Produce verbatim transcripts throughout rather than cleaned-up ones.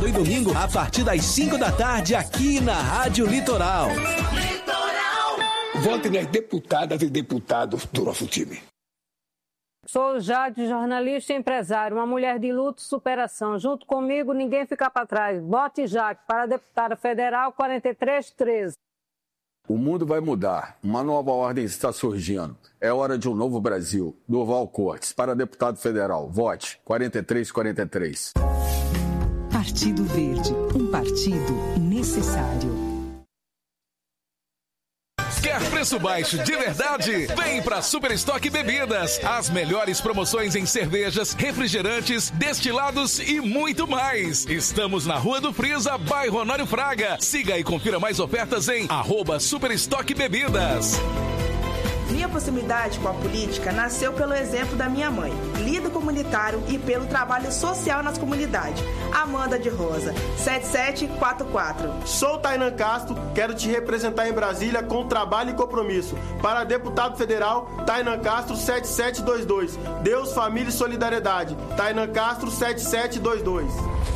e domingo, a partir das cinco da tarde, aqui na Rádio Litoral. Litoral! Vote nas deputadas e deputados do nosso time. Sou Jade, jornalista e empresário, uma mulher de luto e superação. Junto comigo, ninguém fica para trás. Vote Jaque para deputada federal quarenta e três treze. O mundo vai mudar. Uma nova ordem está surgindo. É hora de um novo Brasil. Durval Cortes, para deputado federal. Vote quarenta e três quarenta e três. Partido Verde. Um partido necessário. Quer preço baixo de verdade? Vem pra Super Estoque Bebidas. As melhores promoções em cervejas, refrigerantes, destilados e muito mais. Estamos na Rua do Frisa, bairro Honório Fraga. Siga e confira mais ofertas em arroba Super Estoque Bebidas. Minha proximidade com a política nasceu pelo exemplo da minha mãe, líder comunitário, e pelo trabalho social nas comunidades. Amanda de Rosa, sete sete quatro quatro. Sou Tainan Castro, quero te representar em Brasília com trabalho e compromisso. Para deputado federal, Tainan Castro, sete sete dois dois. Deus, família e solidariedade. Tainan Castro, sete sete dois dois.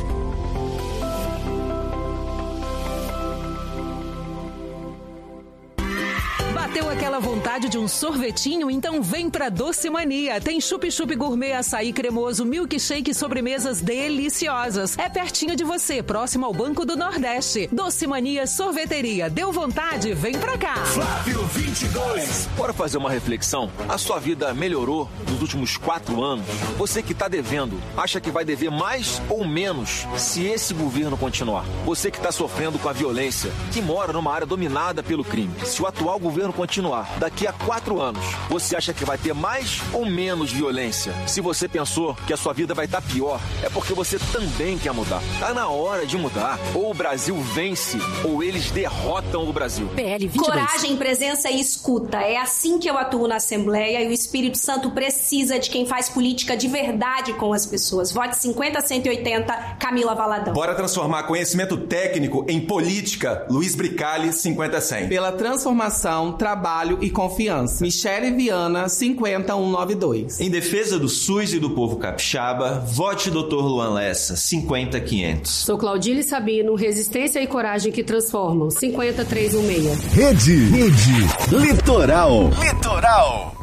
Bateu aquela vontade de um sorvetinho? Então vem pra Doce Mania. Tem chup-chup gourmet, açaí cremoso, milkshake e sobremesas deliciosas. É pertinho de você, próximo ao Banco do Nordeste. Doce Mania Sorveteria. Deu vontade? Vem pra cá. Flávio vinte e dois. Bora fazer uma reflexão? A sua vida melhorou nos últimos quatro anos? Você que tá devendo, acha que vai dever mais ou menos se esse governo continuar? Você que tá sofrendo com a violência, que mora numa área dominada pelo crime, se o atual governo continuar daqui a quatro anos, você acha que vai ter mais ou menos violência? Se você pensou que a sua vida vai estar pior, é porque você também quer mudar. Tá na hora de mudar. Ou o Brasil vence, ou eles derrotam o Brasil. P L vinte e dois. Coragem, presença e escuta. É assim que eu atuo na Assembleia e o Espírito Santo precisa de quem faz política de verdade com as pessoas. Vote cinquenta cento e oitenta, Camila Valadão. Bora transformar conhecimento técnico em política. Luiz Bricali, cinquenta cem. Pela transformação, trabalho e confiança. Michele Viana, cinquenta um nove dois. Em defesa do SUS e do povo capixaba, vote doutor Luan Lessa, cinquenta quinhentos. Sou Claudile Sabino, resistência e coragem que transformam, cinquenta três um seis. Rede, Rede, Litoral. Litoral.